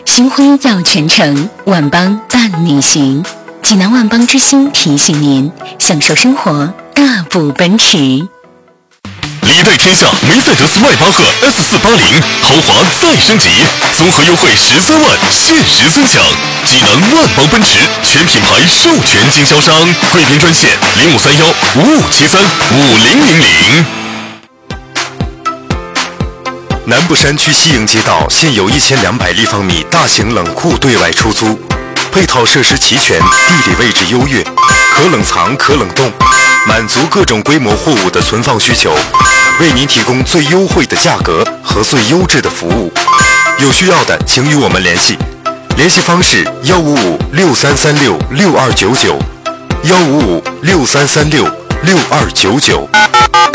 星辉耀全城，万邦伴你行。济南万邦之星提醒您，享受生活，大步奔驰。 礼对天下梅赛德斯迈巴赫 S480 豪华再升级，综合优惠13万，限时尊享。济南万邦奔驰全品牌授权经销商，贵宾专线053155735000。南部山区西营街道现有1200立方米大型冷库对外出租，配套设施齐全，地理位置优越，可冷藏可冷冻，满足各种规模货物的存放需求，为您提供最优惠的价格和最优质的服务。有需要的请与我们联系，联系方式15563366299，15563366299。